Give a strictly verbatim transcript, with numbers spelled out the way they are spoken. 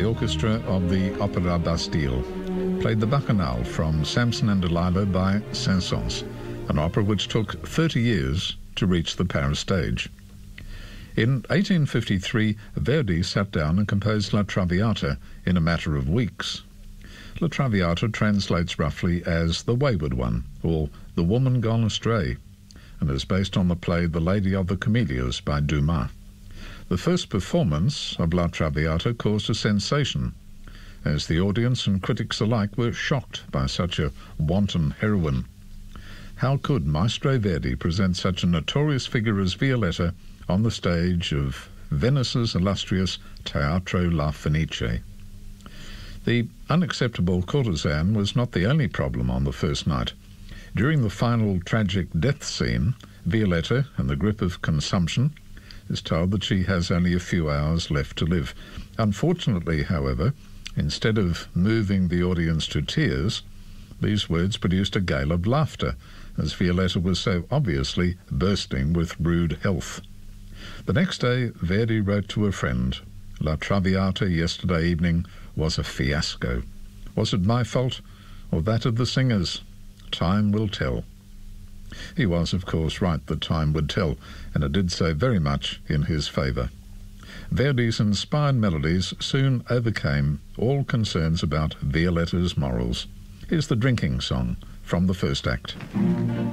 the orchestra of the Opéra Bastille played the Bacchanal from Samson and Delilah by Saint-Saëns, an opera which took thirty years to reach the Paris stage. In eighteen fifty-three, Verdi sat down and composed La Traviata in a matter of weeks. La Traviata translates roughly as The Wayward One, or The Woman Gone Astray, and is based on the play The Lady of the Camellias by Dumas. The first performance of La Traviata caused a sensation, as the audience and critics alike were shocked by such a wanton heroine. How could Maestro Verdi present such a notorious figure as Violetta on the stage of Venice's illustrious Teatro La Fenice? The unacceptable courtesan was not the only problem on the first night. During the final tragic death scene, Violetta, in the grip of consumption, is told that she has only a few hours left to live. Unfortunately, however, instead of moving the audience to tears, these words produced a gale of laughter, as Violetta was so obviously bursting with rude health. The next day, Verdi wrote to a friend, "La Traviata yesterday evening was a fiasco. Was it my fault, or that of the singers? Time will tell." He was, of course, right that time would tell, and it did so very much in his favour. Verdi's inspired melodies soon overcame all concerns about Violetta's morals. Here's the drinking song from the first act.